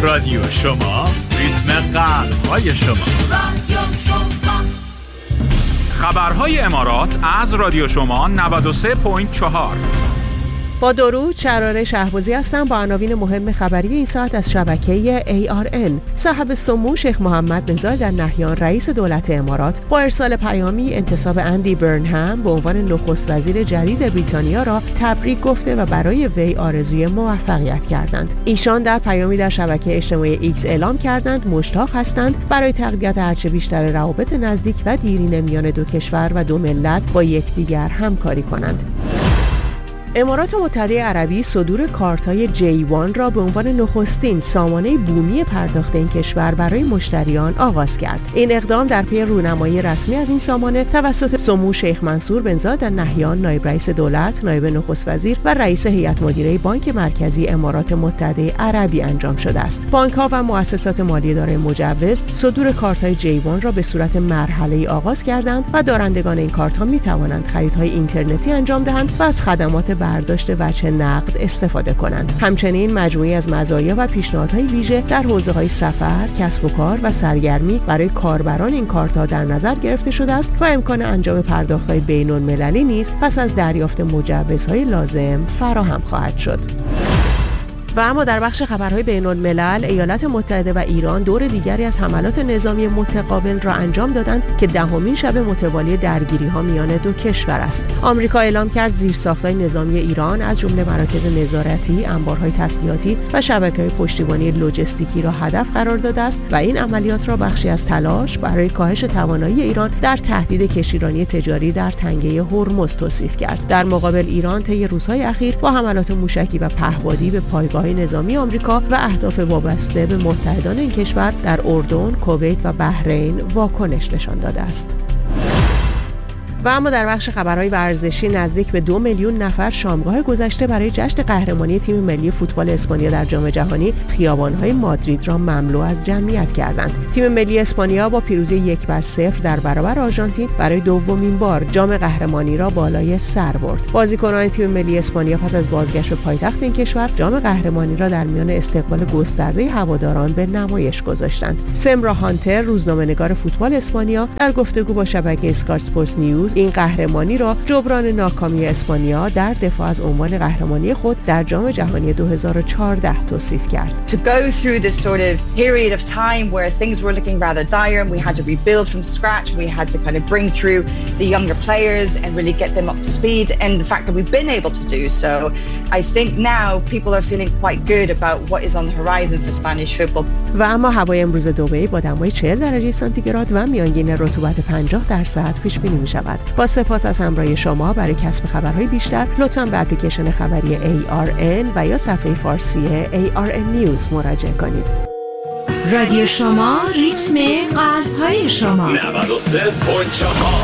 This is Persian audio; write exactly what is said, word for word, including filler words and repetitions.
رادیو شما، ریتم قلب‌های شما. رادیو شما. خبرهای امارات از رادیو شما نود و سه ممیز چهار. با درود، شراره شهبازی هستم با عناوین مهم خبری این ساعت از شبکه ای آر ان. صاحب سمو شیخ محمد بن زاید ال نهیان رئیس دولت امارات با ارسال پیامی انتصاب اندی برنهم به عنوان نخست وزیر جدید بریتانیا را تبریک گفته و برای وی آرزوی موفقیت کردند. ایشان در پیامی در شبکه اجتماعی ایکس اعلام کردند مشتاق هستند برای تقویت هرچه بیشتر روابط نزدیک و دیرینه میان دو کشور و دو ملت با یکدیگر همکاری کنند. امارات متحده عربی صدور کارت‌های جی وان را به عنوان نخستین سامانه بومی پرداخت این کشور برای مشتریان آغاز کرد. این اقدام در پی رونمایی رسمی از این سامانه توسط سمو شیخ منصور بن زاید ال نهیان نایب رئیس دولت، نایب نخست وزیر و رئیس هیئت مدیره بانک مرکزی امارات متحده عربی انجام شده است. بانک‌ها و مؤسسات مالی دارای مجوز صدور کارت‌های جی وان را به صورت مرحله‌ای آغاز کردند و دارندگان این کارت‌ها می‌توانند خریدهای اینترنتی انجام دهند و از خدمات برداشت وجه نقد استفاده کنند. همچنین مجموعی از مزایا و پیشنهادهای ویژه در حوزه‌های سفر، کسب و کار و سرگرمی برای کاربران این کارت‌ها در نظر گرفته شده است و امکان انجام پرداخت‌های بین‌المللی نیز پس از دریافت مجوزهای لازم فراهم خواهد شد. و اما در بخش خبرهای بین‌الملل، ایالات متحده و ایران دور دیگری از حملات نظامی متقابل را انجام دادند که دهمین شب متوالی درگیری‌ها میان دو کشور است. آمریکا اعلام کرد زیرساخت‌های نظامی ایران از جمله مراکز نظارتی، انبارهای تسلیحاتی و شبکه‌های پشتیبانی لوجستیکی را هدف قرار داده است و این عملیات را بخشی از تلاش برای کاهش توانایی ایران در تهدید کشتیرانی تجاری در تنگه هرمز توصیف کرد. در مقابل ایران طی روزهای اخیر با حملات موشکی و پهپادی به پایگاه نظامی آمریکا و اهداف وابسته به متحدان این کشور در اردن، کویت و بحرین واکنش نشان داده است. و اما در بخش خبرهای ورزشی، نزدیک به دو میلیون نفر شامگاه گذشته برای جشن قهرمانی تیم ملی فوتبال اسپانیا در جام جهانی خیابان‌های مادرید را مملو از جمعیت کردند. تیم ملی اسپانیا با پیروزی یک بر صفر در برابر آرژانتین برای دومین بار جام قهرمانی را بالای سر برد. بازیکنان تیم ملی اسپانیا پس از بازگشت به پایتخت این کشور جام قهرمانی را در میان استقبال گسترده هواداران به نمایش گذاشتند. سمرا هانتر، روزنامه‌نگار فوتبال اسپانیا، در گفتگو با شبکه اسکای اسپورتس نیوز این قهرمانی را جبران ناکامی اسپانیا در دفاع از عنوان قهرمانی خود در جام جهانی دو هزار و چهارده توصیف کرد. To go through this sort of period of time where things were looking rather dire and we had to rebuild from scratch, we had to kind of bring through the younger players and really get them up to speed, and the fact that we've been able to do so, I think now people are feeling quite good about what is on the horizon for Spanish football. و اما هوای امروز دبی با دمای چهل درجه سانتیگراد و میانگین رطوبت پنجاه درصد پیش بینی می شود. با سپاس از همراهی شما. برای کسب خبرهای بیشتر لطفاً به اپلیکیشن خبری ای آر ان و یا صفحه فارسی ای آر ان نیوز مراجعه کنید. رادیو شما، ریتم قلب‌های شما. نود و سه ممیز چهار.